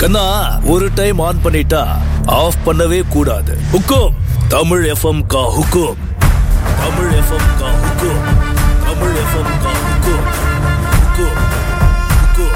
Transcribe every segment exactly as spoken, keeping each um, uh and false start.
கண்ணா ஒரு time on பண்ணிட்டா of பண்ணவே கூடாது. ஹுக்கும் தமிழ் எஃப்எம் கா ஹுக்கும். தமிழ் எஃப்எம் கா ஹுக்கும். தமிழ் எஃப்எம் கா ஹுக்கும். ஹுக்கும் ஹுக்கும்.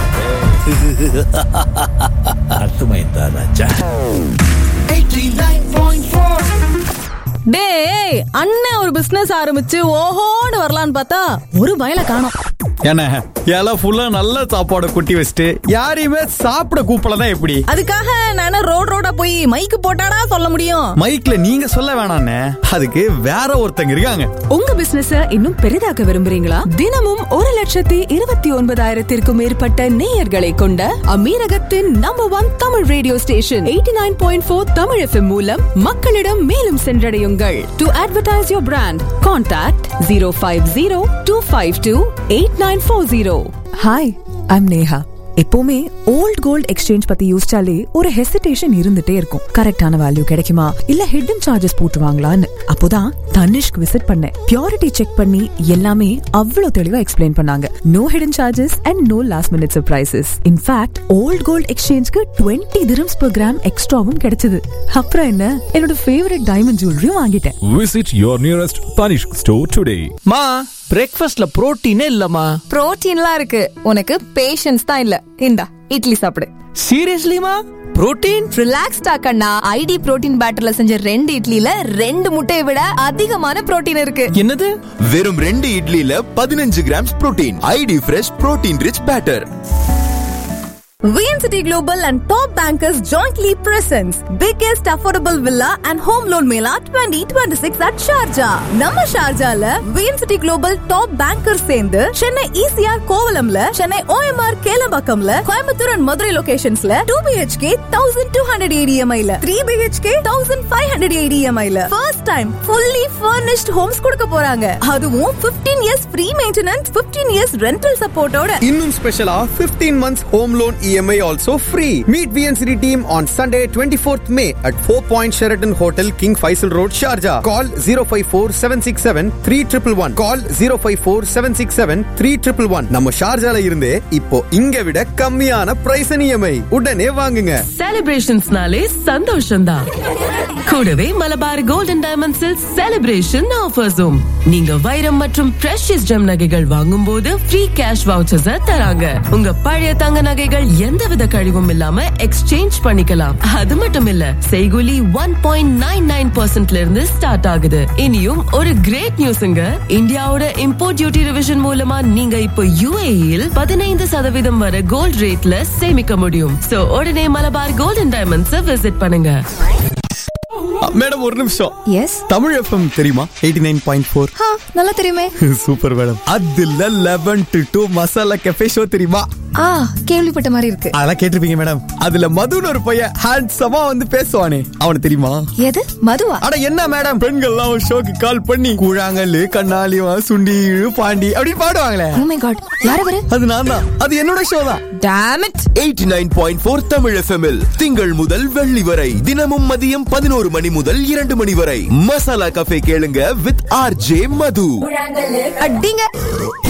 அர்த்தமைந்தா ராஜா. எண்பத்தி ஒன்பது புள்ளி நான்கு டேய், அண்ணன் ஒரு பிசினஸ் ஆரம்பிச்சு ஓஹோன்னு வரலான்னு பார்த்தா ஒரு பயல காணோம். என்ன இலை ஃபுல்லா நல்ல சாப்பாடு கொட்டி வச்சுட்டு யாரையுமே சாப்பிட கூப்பிடலாம் எப்படி? அதுக்காக நான் ரோட் ரோடா போய் மைக்கு போட்டாடா சொல்ல முடியும்? மைக்ல நீங்க சொல்ல வேணாண்ணே, அதுக்கு வேற ஒருத்தங்க இருக்காங்க. உங்க பிசினஸ இன்னும் பெரிதாக்க விரும்புறீங்களா? தினமும் ஒரு லட்சத்தி இருபத்தி ஒன்பதாயிரத்திற்கும் மேற்பட்ட நேயர்களை கொண்ட அமீரகத்தின் number one Tamil radio station eighty nine point four Tamil FM மூலம் மக்களிடம் மேலும் சென்றடையுங்கள். To advertise your brand, contact zero five zero two five two eight nine four zero. Hi, I'm Neha. எப்பவுமே ஓல்ட் கோல்ட் எக்ஸ்சேஞ்ச் பத்தி யோசிச்சாலே ஒரு ஹெசிடேஷன் இருந்துட்டே இருக்கும். கரெக்டான வேல்யூ கிடைக்குமா இல்ல ஹிடன் சார்ஜஸ் போட்டுருவாங்களான்னு. அப்போதான் தனிஷ்க் விசிட் பண்ணேன். பியூரிட்டி செக் பண்ணி எல்லாமே அவ்வளவு தெளிவா எக்ஸ்பிளைன் பண்ணாங்க. No hidden charges and no last minute surprises. In fact volt gold எக்ஸ்சேஞ்ச்க்கு twenty dirhams per gram எக்ஸ்ட்ராவும் கிடைச்சது. அப்புறம் என்ன, என்னோட ஃபேவரட் டைமண்ட் ஜுவல்லரியும் வாங்கிட்டேன். Visit your nearest Tanishq store today. மா, பிரேக்ஃபாஸ்ட்ல புரோட்டீனே இல்லம்மா. புரோட்டீன்லாம் இருக்கு, உனக்கு பேஷன்ஸ் தான் இல்ல. இந்தா இட்லி சாப்பிடு. சீரியஸ்லிமா? புரோட்டீன்? ரிலாக்ஸ்டா கண்ணா. ஐடி புரோட்டீன் பேட்டர்ல செஞ்ச ரெண்டு இட்லில ரெண்டு முட்டையை விட அதிகமான புரோட்டீன் இருக்கு. என்னது? வெறும் ரெண்டு இட்லில பதினஞ்சு grams protein. ID fresh protein rich batter. V N City Global and Top Bankers jointly presents biggest affordable villa and home loan mela twenty twenty-six at Sharjah. நம்ம ஷார்ஜால V N City Global Top Bankers சேர்ந்து Chennai E C R கோவலம்ல, Chennai O M R கேலம்பாக்கம்ல, Coimbatore and Madurai லொகேஷன்ஸ்ல two B H K twelve eighty A D M I ல, three B H K fifteen hundred A D M I ல first time fully furnished homes கொடுக்க போறாங்க. அதுவும் fifteen years free maintenance, fifteen years rental support ஓட. இன்னும் ஸ்பெஷலா fifteen months home loan E M I also free. Meet V N C T team on Sunday twenty-fourth May at Four Point Sheraton Hotel, King Faisal Road, Sharjah. Call zero five four seven six seven three one one one. Call zero five four seven six seven three one one one. நம்ம ஷார்ஜால இருந்தே இப்போ இங்க விட கம்மியான price E M I உடனே வாங்குங்க. செலிப்ரேஷன்ஸ்னாலே சந்தோஷம்தான். கூடவே மலபார் கோல்டன் டைமண்ட்ஸில் செலிப்ரேஷன் ஆஃபர்ஸும். நீங்க வைரம் மற்றும் பிரஷியஸ் ஜெம் நகைகள் வாங்கும் போது ஃப்ரீ கேஷ் வவுச்சர்ஸ் தராங்க. உங்க பழைய தங்க நகைகள் எந்தவித கழிவும் இல்லாம எக்ஸ்சேஞ்ச் பண்ணிக்கலாம். அது மட்டும் இல்ல, செய்கூலி one point nine nine percent ல இருந்து ஸ்டார்ட் ஆகுது. இனியும் ஒரு கிரேட் நியூஸ்ங்க. இந்தியாவோட இம்போர்ட் டியூட்டி ரிவிஷன் மூலமா நீங்க இப்போ U A E யில் பதினைந்து சதவீதம் வரை கோல்ட் ரேட்ல சேமிக்க முடியும். சோ உடனே மலபார் கோல்டன் டைமண்ட்ஸ் விசிட் பண்ணுங்க. மேடம் ஒரு நிமிஷம். எஸ், தமிழ் எஃப்எம் தெரியுமா? Eighty nine point four. நல்லா தெரியுமே. Super madam. அதுல eleven to two masala cafe show தெரியுமா? ஆ, கேள்விப்பட்ட மாதிரி இருக்கு. அதெல்லாம் கேட்டிருப்பீங்க மேடம். அதுல மதுன்னு ஒரு பையன் ஹேண்ட்ஸமா வந்து பேசுவானே, அவனை தெரியுமா? எது, மதுவா? அட என்ன மேடம், பெண்கள்லாம் ஒரு ஷோக்கு கால் பண்ணி கூழாங்கல்லு கண்ணாலிவா சுண்டி பாண்டி அப்படின்னு பாடுவாங்களே. Oh my god, யார் அவரு? அது நான் தான். அது என்னோட ஷோ தான். Damn it. Eighty nine point four Tamil F M இல் திங்கள் முதல் வெள்ளி வரை தினமும் மதியம் பதினோரு மணி முதல் இரண்டு மணி வரை மசாலா கஃபே கேளுங்க வித் ஆர் ஜே மது. அடிங்க.